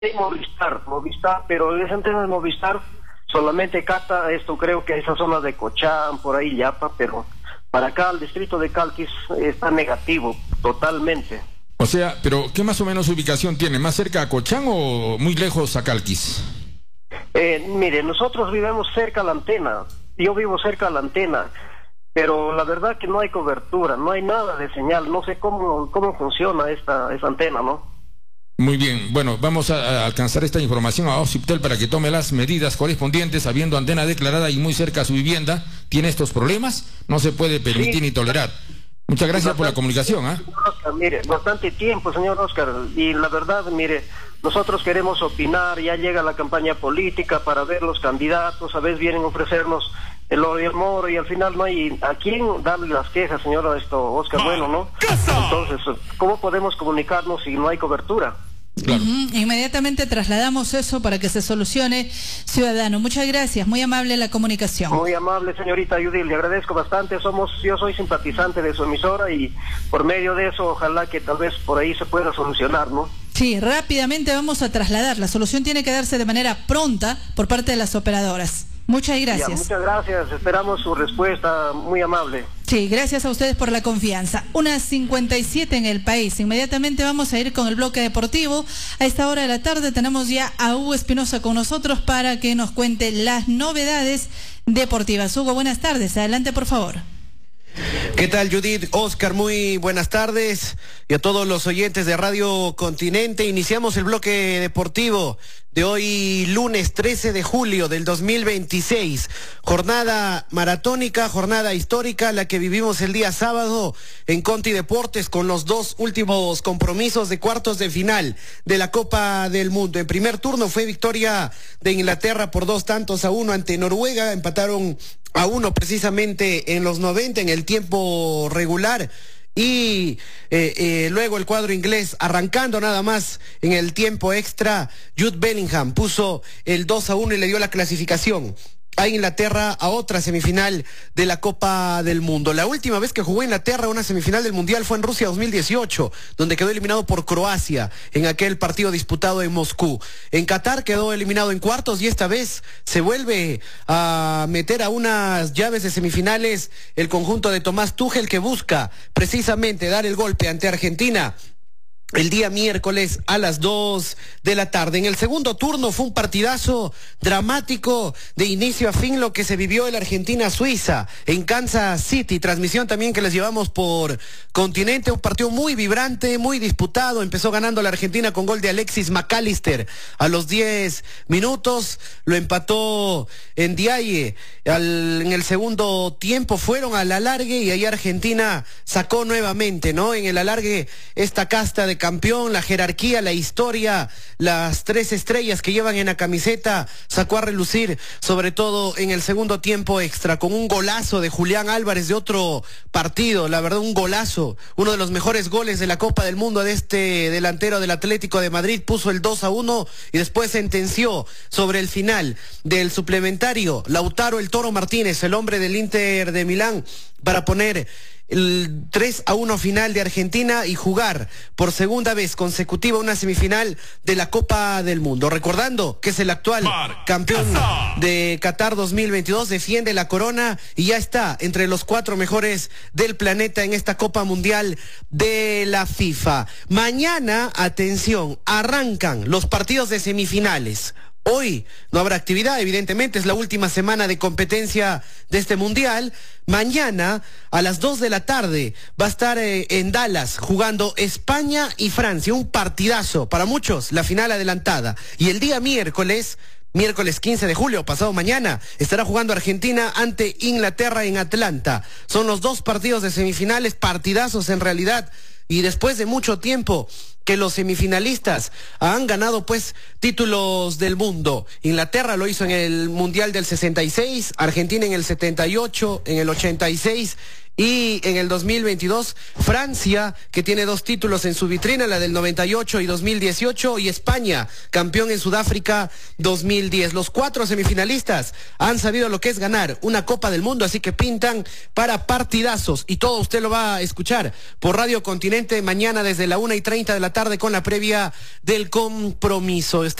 Movistar, pero esa antena de Movistar solamente capta esto, creo que esa zona de Cochán, por ahí Yapa, pero para acá, al distrito de Calquis, está negativo, totalmente. O sea, pero ¿qué más o menos ubicación tiene? ¿Más cerca a Cochán o muy lejos a Calquis? Mire, nosotros vivimos cerca a la antena, yo vivo cerca a la antena, pero la verdad que no hay cobertura, no hay nada de señal, no sé cómo funciona esa antena, ¿no? Muy bien, bueno, vamos a alcanzar esta información a Occipitel para que tome las medidas correspondientes, habiendo antena declarada y muy cerca a su vivienda. ¿Tiene estos problemas? No se puede permitir ni tolerar. Muchas gracias por la comunicación. Oscar, mire, bastante tiempo, señor Oscar, y la verdad, mire, nosotros queremos opinar, ya llega la campaña política para ver los candidatos, a veces vienen a ofrecernos el oro y el moro, y al final no hay a quién darle las quejas, señor Oscar, bueno, ¿no? Entonces, ¿cómo podemos comunicarnos si no hay cobertura? Claro. Inmediatamente trasladamos eso para que se solucione, ciudadano. Muchas gracias, muy amable la comunicación. Muy amable, señorita Judith, le agradezco bastante. Yo soy simpatizante de su emisora y por medio de eso, ojalá que tal vez por ahí se pueda solucionar, ¿no? Sí, rápidamente vamos a trasladar. La solución tiene que darse de manera pronta por parte de las operadoras. Muchas gracias. Ya, muchas gracias, esperamos su respuesta, muy amable. Sí, gracias a ustedes por la confianza. 1:57 en el país. Inmediatamente vamos a ir con el bloque deportivo. A esta hora de la tarde tenemos ya a Hugo Espinosa con nosotros para que nos cuente las novedades deportivas. Hugo, buenas tardes. Adelante, por favor. ¿Qué tal, Judith? Oscar, muy buenas tardes. Y a todos los oyentes de Radio Continente, iniciamos el bloque deportivo de hoy, lunes 13 de julio del 2026. Jornada maratónica, jornada histórica, la que vivimos el día sábado en Conti Deportes con los dos últimos compromisos de cuartos de final de la Copa del Mundo. En primer turno fue victoria de Inglaterra por 2-1 ante Noruega, empataron a 1 precisamente en los 90 en el tiempo regular. Y luego el cuadro inglés, arrancando nada más en el tiempo extra, Jude Bellingham puso el 2-1 y le dio la clasificación a Inglaterra a otra semifinal de la Copa del Mundo. La última vez que jugó Inglaterra una semifinal del Mundial fue en Rusia 2018, donde quedó eliminado por Croacia en aquel partido disputado en Moscú. En Qatar quedó eliminado en cuartos y esta vez se vuelve a meter a unas llaves de semifinales el conjunto de Tomás Tuchel, que busca precisamente dar el golpe ante Argentina el día miércoles a las 2 de la tarde. En el segundo turno fue un partidazo dramático de inicio a fin lo que se vivió en la Argentina-Suiza en Kansas City. Transmisión también que les llevamos por Continente. Un partido muy vibrante, muy disputado. Empezó ganando la Argentina con gol de Alexis McAllister a los 10 minutos. Lo empató Ndiaye. En el segundo tiempo fueron al alargue y ahí Argentina sacó nuevamente, ¿no? En el alargue esta casta de campeón, la jerarquía, la historia, las 3 estrellas que llevan en la camiseta, sacó a relucir, sobre todo en el segundo tiempo extra, con un golazo de Julián Álvarez de otro partido, la verdad un golazo, uno de los mejores goles de la Copa del Mundo de este delantero del Atlético de Madrid, puso el 2-1 y después sentenció sobre el final del suplementario Lautaro el Toro Martínez, el hombre del Inter de Milán, para poner el 3-1 final de Argentina y jugar por segunda vez consecutiva una semifinal de la Copa del Mundo. Recordando que es el actual campeón de Qatar 2022, defiende la corona y ya está entre los 4 mejores del planeta en esta Copa Mundial de la FIFA. Mañana, atención, arrancan los partidos de semifinales. Hoy no habrá actividad, evidentemente, es la última semana de competencia de este mundial. Mañana, a las 2 de la tarde, va a estar en Dallas jugando España y Francia, un partidazo, para muchos, la final adelantada. Y el día miércoles 15 de julio, pasado mañana, estará jugando Argentina ante Inglaterra en Atlanta. Son los 2 partidos de semifinales, partidazos en realidad, y después de mucho tiempo que los semifinalistas han ganado pues títulos del mundo. Inglaterra lo hizo en el Mundial del 66, Argentina en el 78, en el 86 y en el 2022 Francia, que tiene 2 títulos en su vitrina, la del 98 y 2018, y España, campeón en Sudáfrica 2010. Los 4 semifinalistas han sabido lo que es ganar una Copa del Mundo, así que pintan para partidazos y todo usted lo va a escuchar por Radio Continente mañana desde la 1:30 de la la tarde con la previa del compromiso.